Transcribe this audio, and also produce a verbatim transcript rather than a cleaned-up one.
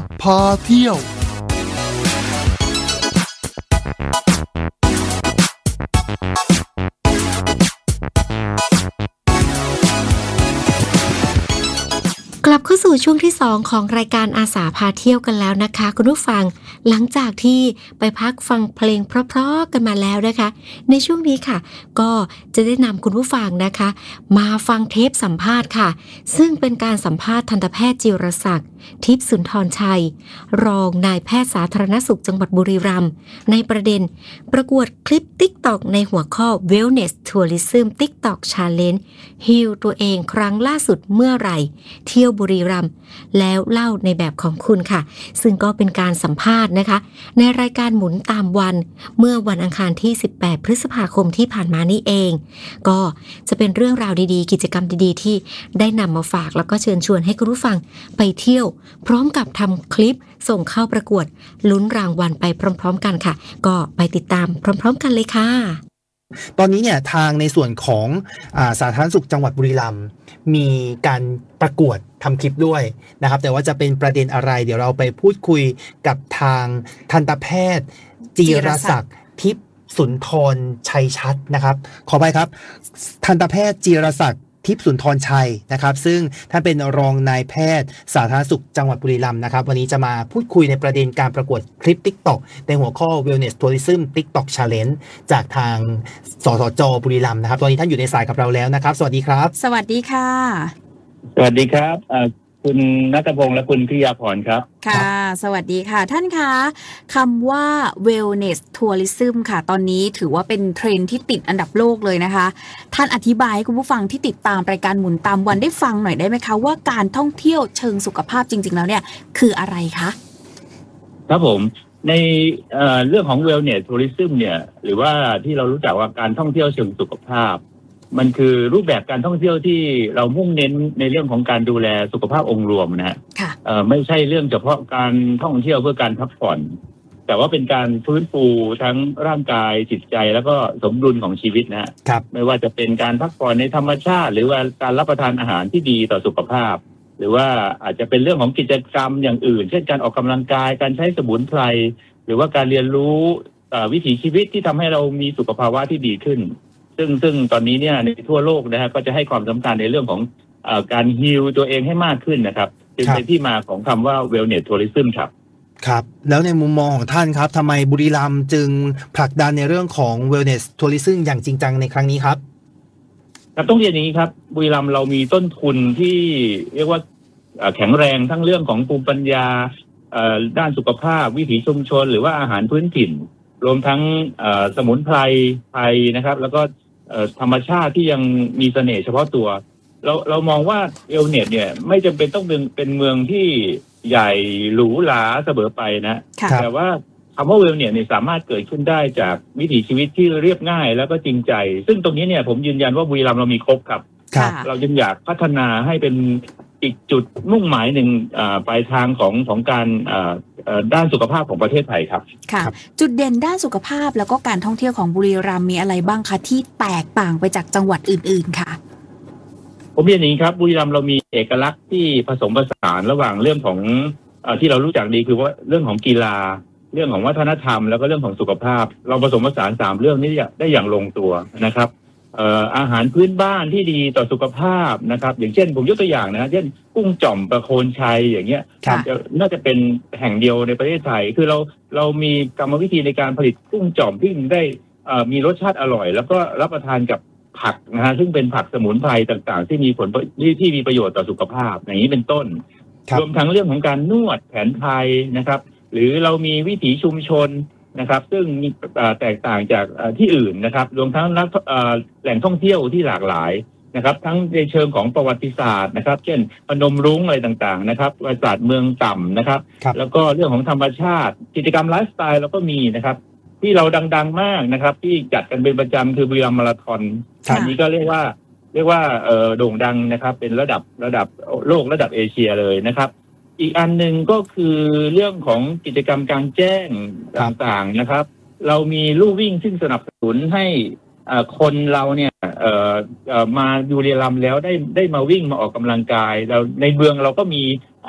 พาเที่ยวกลับเข้าสู่ช่วงที่สองของรายการอาสาพาเที่ยวกันแล้วนะคะคุณผู้ฟังหลังจากที่ไปพักฟังเพลงเพราะๆกันมาแล้วนะคะในช่วงนี้ค่ะก็จะได้นำคุณผู้ฟังนะคะมาฟังเทปสัมภาษณ์ค่ะซึ่งเป็นการสัมภาษณ์ทันตแพทย์จิรศักดิ์ทิพย์สุนทรชัยรองนายแพทย์สาธารณสุขจังหวัดบุรีรัมย์ในประเด็นประกวดคลิป TikTok ในหัวข้อ Wellness Tourism TikTok Challenge ฮีลตัวเองครั้งล่าสุดเมื่อไหร่เที่ยวบุรีรัมย์แล้วเล่าในแบบของคุณค่ะซึ่งก็เป็นการสัมภาษณ์นะคะในรายการหมุนตามวันเมื่อวันอังคารที่สิบแปดพฤษภาคมที่ผ่านมานี่เองก็จะเป็นเรื่องราวดีๆกิจกรรมดีๆที่ได้นำมาฝากแล้วก็เชิญชวนให้คุณผู้ฟังไปเที่ยวพร้อมกับทำคลิปส่งเข้าประกวดลุ้นรางวัลไปพร้อมๆกันค่ะก็ไปติดตามพร้อมๆกันเลยค่ะตอนนี้เนี่ยทางในส่วนของอ่าสาธารณสุขจังหวัดบุรีรัมย์มีการประกวดทำคลิปด้วยนะครับแต่ว่าจะเป็นประเด็นอะไรเดี๋ยวเราไปพูดคุยกับทางทันตแพทย์จิรศักดิ์ทิพย์สุนทรชัยชัดนะครับขอไปครับทันตแพทย์จิรศักดิ์ทิพย์สุนทรชัยนะครับซึ่งท่านเป็นรองนายแพทย์สาธารณสุขจังหวัดบุรีรัมย์นะครับวันนี้จะมาพูดคุยในประเด็นการประกวดคลิป TikTok ในหัวข้อ Wellness Tourism TikTok Challenge จากทางสสจ.บุรีรัมย์นะครับตอนนี้ท่านอยู่ในสายกับเราแล้วนะครับสวัสดีครับสวัสดีค่ะสวัสดีครับคุณณัฐพงษ์และคุณพิยาพรครับค่ะสวัสดีค่ะท่านคะคำว่า Wellness Tourism ค่ะตอนนี้ถือว่าเป็นเทรนด์ที่ติดอันดับโลกเลยนะคะท่านอธิบายให้คุณผู้ฟังที่ติดตามรายการหมุนตามวันได้ฟังหน่อยได้ไหมคะว่าการท่องเที่ยวเชิงสุขภาพจริงๆแล้วเนี่ยคืออะไรคะครับผมในเอ่อเรื่องของ Wellness Tourism เนี่ยหรือว่าที่เรารู้จักว่าการท่องเที่ยวเชิงสุขภาพมันคือรูปแบบการท่องเที่ยวที่เรามุ่งเน้นในเรื่องของการดูแลสุขภาพองค์รวมนะฮะเอ่อไม่ใช่เรื่องเฉพาะการท่องเที่ยวเพื่อการพักผ่อนแต่ว่าเป็นการฟื้นฟูทั้งร่างกายจิตใจแล้วก็สมดุลของชีวิตนะฮะไม่ว่าจะเป็นการพักผ่อนในธรรมชาติหรือว่าการรับประทานอาหารที่ดีต่อสุขภาพหรือว่าอาจจะเป็นเรื่องของกิจกรรมอย่างอื่นเช่นการออกกำลังกายการใช้สมุนไพรหรือว่าการเรียนรู้วิถีชีวิตที่ทำให้เรามีสุขภาวะที่ดีขึ้นซึ่งซึ่งตอนนี้เนี่ยในทั่วโลกนะฮะก็จะให้ความสำคัญในเรื่องของเอ่อการฮีลตัวเองให้มากขึ้นนะครับจึงเป็นที่มาของคำว่า Wellness Tourism ครับครับแล้วในมุมมองของท่านครับทำไมบุรีรัมย์จึงผลักดันในเรื่องของ Wellness Tourism อย่างจริงจังในครั้งนี้ครับครับต้องเรียนอย่างนี้ครับบุรีรัมย์เรามีต้นทุนที่เรียกว่าแข็งแรงทั้งเรื่องของภูมิปัญญาด้านสุขภาพวิถีชุมชนหรือว่าอาหารพื้นถิ่นรวมทั้งสมุนไพรไทยนะครับแล้วก็ธรรมชาติที่ยังมีเสน่ห์เฉพาะตัวเราเรามองว่าเอลเน็ตเนี่ยไม่จำเป็นต้องเป็นเป็นเมืองที่ใหญ่หรูหราเสมอไปนะแต่ว่าคำว่าเวลเน็ตเนี่ยสามารถเกิดขึ้นได้จากวิถีชีวิตที่เรียบง่ายแล้วก็จริงใจซึ่งตรงนี้เนี่ยผมยืนยันว่าบุรีรัมย์เรามีครบครับเราจึงอยากพัฒนาให้เป็นอีกจุดมุ่งหมายหนึ่งปลายทางของของการด้านสุขภาพของประเทศไทยครับค่ะจุดเด่นด้านสุขภาพแล้วก็การท่องเที่ยวของบุรีรัมย์มีอะไรบ้างคะที่แตกต่างไปจากจังหวัดอื่นๆค่ะผมเรียนอย่างนี้ครับบุรีรัมย์เรามีเอกลักษณ์ที่ผสมผสานระหว่างเรื่องของที่เรารู้จักดีคือว่าเรื่องของกีฬาเรื่องของวัฒนธรรมแล้วก็เรื่องของสุขภาพเราผสมผสานสามเรื่องนี้ได้อย่างลงตัวนะครับเอ่ออาหารพื้นบ้านที่ดีต่อสุขภาพนะครับอย่างเช่นผมยกตัวอย่างนะเช่นกุ้งจ่อมประโคนชัยอย่างเงี้ยน่าจะเป็นแห่งเดียวในประเทศไทยคือเราเรามีกรรมวิธีในการผลิตกุ้งจ่อมที่ได้อ่ามีรสชาติอร่อยแล้วก็รับประทานกับผักนะฮะซึ่งเป็นผักสมุนไพรต่างๆที่มีผลที่ที่มีประโยชน์ต่อสุขภาพอย่างนี้เป็นต้นรวมทั้งเรื่องของการนวดแผนไทยนะครับหรือเรามีวิถีชุมชนนะครับซึ่งมีแตกต่างจากที่อื่นนะครับรวมทั้งนักแหล่งท่องเที่ยวที่หลากหลายนะครับทั้งในเชิงของประวัติศาสตร์นะครับเช่นพนมรุ้งอะไรต่างๆนะครับประวัติศาสตร์เมืองต่ำนะครับแล้วก็เรื่องของธรรมชาติกิจกรรมไลฟ์สไตล์เราก็มีนะครับที่เราดังๆมากนะครับที่จัดกันเป็นประจำคือบุรีรัมย์มาราธอนอันนี้ก็เรียกว่าเรียกว่าเอ่อโด่งดังนะครับเป็นระดับระดับโลกระดับเอเชียเลยนะครับอีกอันหนึ่งก็คือเรื่องของกิจกรรมกลางแจ้งต่างๆนะครับเรามีลู่วิ่งซึ่งสนับสนุนให้คนเราเนี่ยมาบุรีรัมย์แล้วได้ได้มาวิ่งมาออกกำลังกายเราในเมืองเราก็มี